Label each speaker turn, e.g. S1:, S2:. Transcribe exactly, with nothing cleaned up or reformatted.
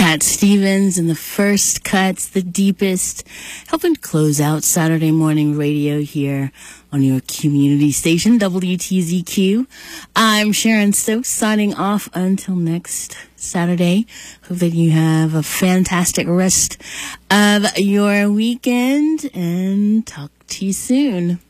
S1: Cat Stevens and the First Cuts, the deepest, helping close out Saturday morning radio here on your community station, W T Z Q. I'm Sharon Stokes, signing off until next Saturday. Hope that you have a fantastic rest of your weekend, and talk to you soon.